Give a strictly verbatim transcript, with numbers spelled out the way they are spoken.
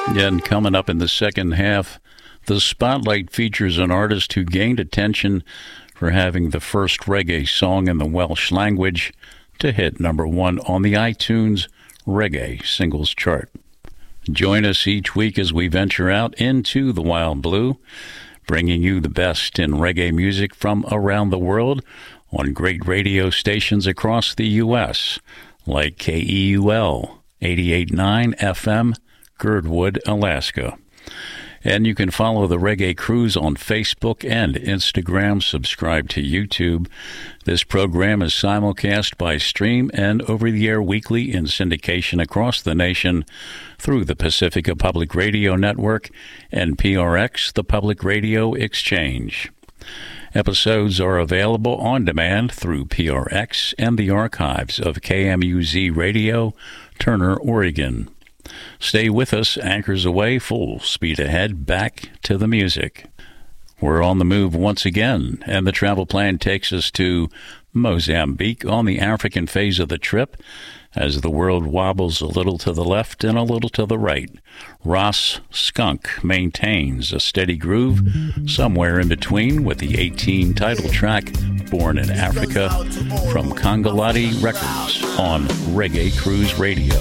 And coming up in the second half, the Spotlight features an artist who gained attention for having the first reggae song in the Welsh language to hit number one on the iTunes Reggae Singles Chart. Join us each week as we venture out into the wild blue, bringing you the best in reggae music from around the world on great radio stations across the U S, like K E U L eighty-eight point nine F M, Girdwood, Alaska. And you can follow the Reggae Cruise on Facebook and Instagram. Subscribe to YouTube. This program is simulcast by stream and over-the-air weekly in syndication across the nation through the Pacifica Public Radio Network and P R X, the Public Radio Exchange. Episodes are available on demand through P R X and the archives of K M U Z Radio, Turner, Oregon. Stay with us, anchors away, full speed ahead, back to the music. We're on the move once again, and the travel plan takes us to Mozambique on the African phase of the trip, as the world wobbles a little to the left and a little to the right. Ras Skunk maintains a steady groove somewhere in between with the eighteen title track, Born in Africa, from Congolati Records on Reggae Cruise Radio.